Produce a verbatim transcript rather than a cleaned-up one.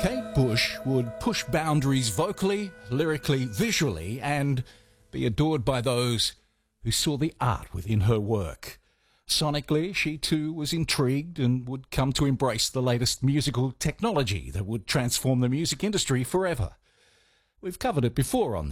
Kate Bush would push boundaries vocally, lyrically, visually, and be adored by those who saw the art within her work. Sonically, she too was intrigued and would come to embrace the latest musical technology that would transform the music industry forever. We've covered it before on